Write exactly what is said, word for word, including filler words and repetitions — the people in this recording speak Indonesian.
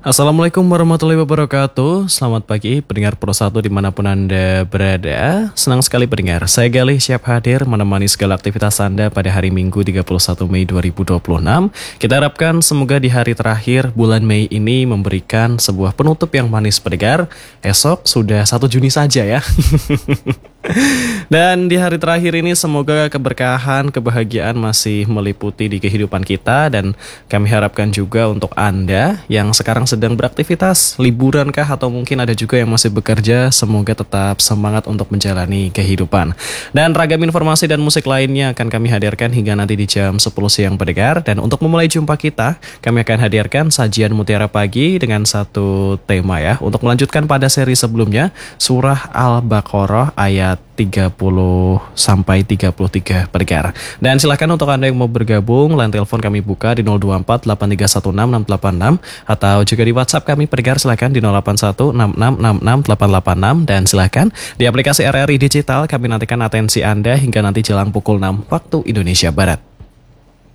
Assalamualaikum warahmatullahi wabarakatuh. Selamat pagi pendengar Pro satu dimanapun Anda berada. Senang sekali pendengar, saya Galih siap hadir menemani segala aktivitas Anda pada hari Minggu tiga puluh satu Mei dua ribu dua puluh enam. Kita harapkan semoga di hari terakhir bulan Mei ini memberikan sebuah penutup yang manis pendengar. Esok sudah satu Juni saja ya. Dan di hari terakhir ini semoga keberkahan, kebahagiaan masih meliputi di kehidupan kita. Dan kami harapkan juga untuk Anda yang sekarang sedang beraktivitas, liburan kah atau mungkin ada juga yang masih bekerja, semoga tetap semangat untuk menjalani kehidupan. Dan ragam informasi dan musik lainnya akan kami hadirkan hingga nanti di jam sepuluh siang pendengar. Dan untuk memulai jumpa kita, kami akan hadirkan sajian Mutiara Pagi dengan satu tema ya. Untuk melanjutkan pada seri sebelumnya, Surah Al-Baqarah ayat tiga puluh sampai tiga puluh tiga pendengar. Dan silahkan untuk Anda yang mau bergabung, line telepon kami buka di nol dua empat delapan tiga satu enam enam delapan enam atau juga di WhatsApp kami pendengar silahkan di nol delapan satu enam enam enam enam delapan delapan enam. Dan silahkan di aplikasi R R I Digital kami nantikan atensi Anda hingga nanti jelang pukul enam waktu Indonesia Barat.